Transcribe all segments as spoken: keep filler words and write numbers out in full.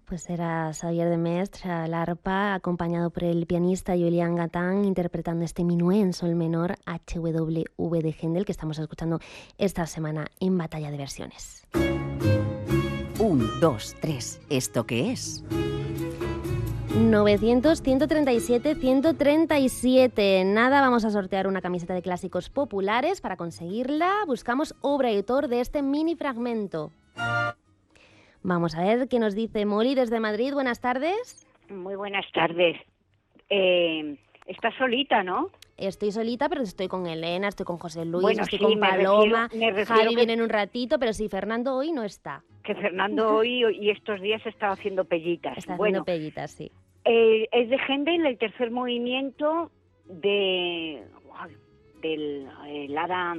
Pues era Xavier de Mestre al arpa, acompañado por el pianista Julián Gatán, interpretando este minué en sol menor H W V de Händel, que estamos escuchando esta semana en Batalla de Versiones. Un, dos, tres. ¿Esto qué es? novecientos, ciento treinta y siete, ciento treinta y siete. Nada, vamos a sortear una camiseta de clásicos populares. Para conseguirla, buscamos obra y autor de este mini fragmento. Vamos a ver qué nos dice Molly desde Madrid. Buenas tardes. Muy buenas tardes. Eh, estás solita, ¿no? Estoy solita, pero estoy con Elena, estoy con José Luis, Bueno, estoy sí, con me Paloma. refiero- me refiero Javi que- viene en un ratito, pero sí, Fernando hoy no está. Que Fernando hoy y estos días estaba haciendo pellitas. Está bueno, haciendo pellitas, sí. eh, es de Händel el tercer movimiento de ay, del el Hada.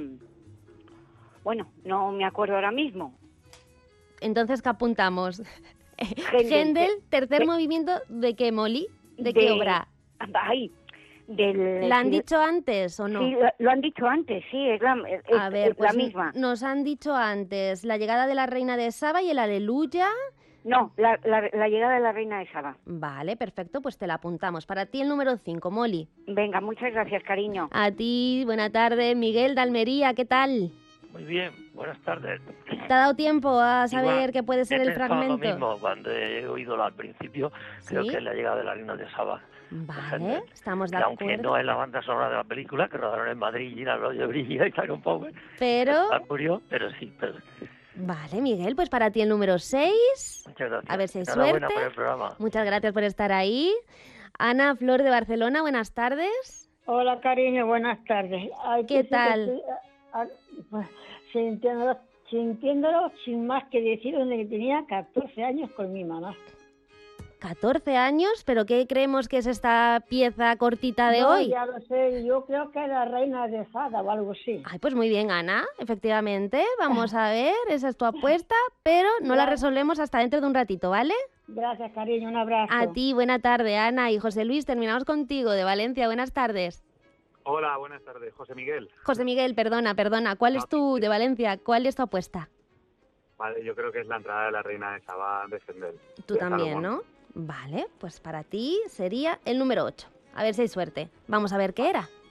Bueno, no me acuerdo ahora mismo. Entonces, ¿qué apuntamos? Händel, Händel, tercer de- movimiento, ¿de qué, Molly? ¿De, qué obra? Ay, del. ¿La han sí, dicho antes o no? Sí, lo, lo han dicho antes, sí, es la, es- A ver, es pues la misma. nos han dicho antes la llegada de la reina de Saba y el Aleluya. No, la, la, la llegada de la reina de Saba. Vale, perfecto, pues te la apuntamos. Para ti el número cinco, Molly. Venga, muchas gracias, cariño. A ti, buena tarde. Miguel de Almería, ¿qué tal? Muy bien, buenas tardes. ¿Te ha dado tiempo a saber Igual, qué puede ser he el pensado fragmento? lo mismo cuando he oído al principio, creo ¿Sí? que es la llegada de la reina de Saba. Vale, estamos de Que aunque acuerdo. no es la banda sonora de la película, que rodaron en Madrid, Gina Arroyo Brilla y Tyron Power, Pero, está curioso, pero sí, pero vale, Miguel, pues para ti el número seis. muchas gracias. A ver si hay Enhorabuena suerte. por el programa. Muchas gracias por estar ahí. Ana Flor de Barcelona, buenas tardes. Hola, cariño, buenas tardes. Ay, ¿Qué que sí que tal? estoy, ah, ah, pues, sintiéndolo, sintiéndolo sin más que decir desde que tenía catorce años con mi mamá. catorce años, ¿pero qué creemos que es esta pieza cortita de No, hoy? ya lo sé, yo creo que era Reina de Fada o algo así. Ay, pues muy bien, Ana, efectivamente. Vamos a ver, esa es tu apuesta, pero no la resolvemos hasta dentro de un ratito, ¿vale? Gracias, cariño, un abrazo. A ti, buena tarde, Ana. Y José Luis, terminamos contigo, de Valencia. Buenas tardes. Hola, buenas tardes, José Miguel. José Miguel, perdona, perdona. ¿Cuál es tu, de Valencia, cuál es tu apuesta? Vale, yo creo que es la entrada de la reina de Saba de Händel. Tú de también, Salomón. ¿no? Vale, pues para ti sería el número ocho. A ver si hay suerte. Vamos a ver qué era.